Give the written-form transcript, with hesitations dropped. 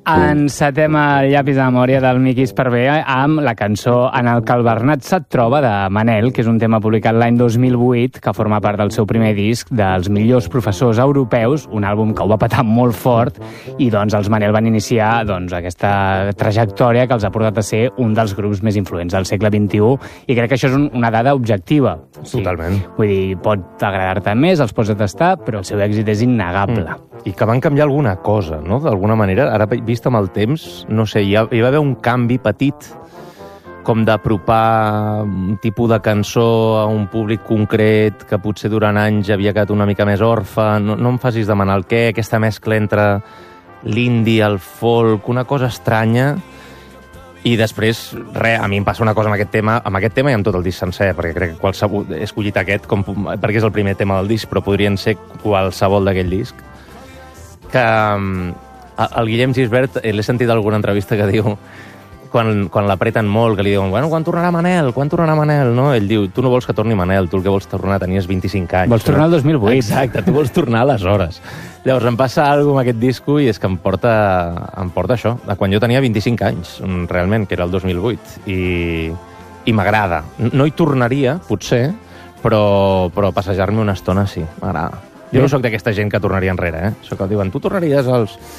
Encetem el llapis de memòria del Miqui Esparvé amb la cançó En el que el Bernat se't troba de Manel, que és un tema publicat l'any 2008, que forma part del seu primer disc dels millors professors europeus, un àlbum que ho va petar molt fort, i doncs els Manel van iniciar aquesta trajectòria que els ha portat a ser un dels grups més influents del segle XXI, i crec que això és una dada objectiva. Totalment. Vull dir, pot agradar-te més, els pots detestar, però el seu èxit és innegable. I que van canviar alguna cosa, no? D'alguna manera, ara vist amb el temps, no sé, hi va haver un canvi petit, com d'apropar un tipus de cançó a un públic concret que potser durant anys havia quedat una mica més orfe. No em facis demanar el què, aquesta mescla entre l'indie, el folk, una cosa estranya. I després, a mi em passa una cosa amb aquest tema i amb tot el disc sencer, perquè crec que qualsevol he escollit aquest perquè és el primer tema del disc, però podrien ser qualsevol d'aquell disc. Que el Guillem Gisbert, l'he sentit en alguna entrevista que diu, quan l'apreten molt, que li diuen, bueno, quan tornarà Manel, no? Ell diu, tu no vols que torni Manel, tu el que vols tornar, tenies 25 anys. Vols tornar al 2008. Exacte, tu vols tornar aleshores. Llavors em passa alguna cosa amb aquest disco i és que em porta això, de quan jo tenia 25 anys, realment, que era el 2008, i m'agrada. No hi tornaria, potser, però passejar-me una estona sí, m'agrada. Jo no sóc d'aquesta gent que tornaria enrere, Això que diuen, tu tornaries als